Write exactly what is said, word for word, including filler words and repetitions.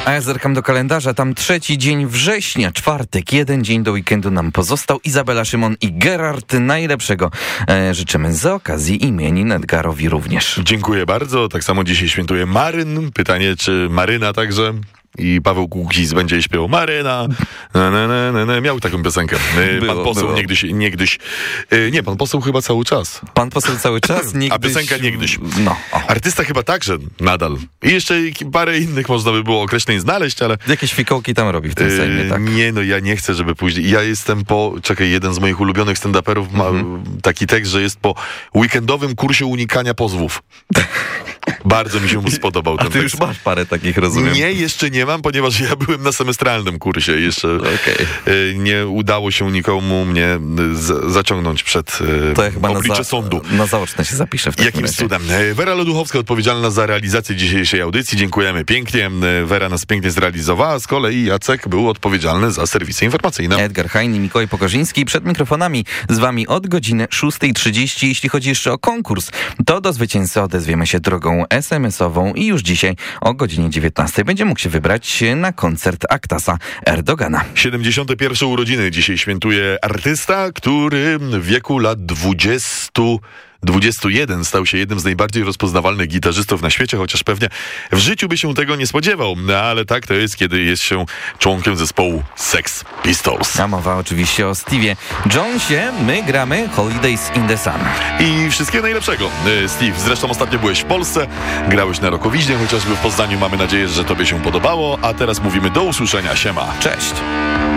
A ja zerkam do kalendarza, tam trzeci dzień września, czwartek, jeden dzień do weekendu nam pozostał. Izabela Szymon i Gerard, najlepszego e, życzymy z okazji imienin, Edgarowi również. Dziękuję bardzo. Tak samo dzisiaj świętuje Maryn. Pytanie, czy Maryna także... I Paweł Kukiz będzie śpiewał Maryna. Na, na, na, na, na. Miał taką piosenkę. Było, pan poseł było. niegdyś, niegdyś... Nie, pan poseł chyba cały czas. Pan poseł cały czas? Niegdyś... A piosenka niegdyś. No. O. Artysta chyba także nadal. I jeszcze parę innych można by było określeń znaleźć, ale... Jakieś fikołki tam robi w tym Sejmie, tak? Nie, no ja nie chcę, żeby później... Ja jestem po... Czekaj, jeden z moich ulubionych stand-uperów ma mm. taki tekst, że jest po weekendowym kursie unikania pozwów. Bardzo mi się spodobał ten tekst. A ty tekst. już masz parę takich, rozumiem. Nie, jeszcze nie mam, ponieważ ja byłem na semestralnym kursie. Jeszcze okay. nie udało się nikomu mnie z- zaciągnąć przed to ja chyba oblicze na za- sądu. Na zaoczne się zapiszę w takim Jakim razie. cudem. Wera Loduchowska odpowiedzialna za realizację dzisiejszej audycji. Dziękujemy pięknie. Wera nas pięknie zrealizowała. Z kolei Jacek był odpowiedzialny za serwisy informacyjne. Edgar Hein i Mikołaj Pokorzyński przed mikrofonami z wami od godziny szóstej trzydzieści. Jeśli chodzi jeszcze o konkurs, to do zwycięzcy odezwiemy się drogą es em esową i już dzisiaj o godzinie dziewiętnastej będzie mógł się wybrać na koncert Aktasa Erdogana. siedemdziesiąte pierwsze urodziny dzisiaj świętuje artysta, który w wieku lat dwudziestu dwudziestu jeden stał się jednym z najbardziej rozpoznawalnych gitarzystów na świecie, chociaż pewnie w życiu by się tego nie spodziewał. No, ale tak to jest, kiedy jest się członkiem zespołu Sex Pistols. A mowa oczywiście o Steve'ie Jonesie. My gramy Holidays in the Sun. I wszystkiego najlepszego, Steve. Zresztą ostatnio byłeś w Polsce, grałeś na Rokowiźnie, chociażby w Poznaniu. Mamy nadzieję, że tobie się podobało. A teraz mówimy do usłyszenia. Siema. Cześć.